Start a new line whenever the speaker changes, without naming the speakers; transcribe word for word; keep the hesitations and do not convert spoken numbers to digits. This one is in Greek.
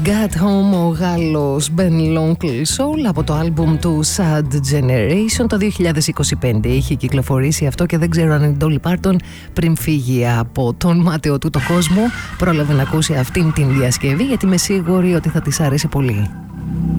Got Home, ο Γάλλος Ben L'Oncle Soul, από το άλμπουμ του Sad Generation το δύο χιλιάδες είκοσι πέντε. Είχε κυκλοφορήσει αυτό και δεν ξέρω αν η Dolly Parton, πριν φύγει από τον μάταιο του το κόσμο, πρόλαβε να ακούσει αυτήν την διασκευή, γιατί είμαι σίγουρη ότι θα της άρεσε πολύ.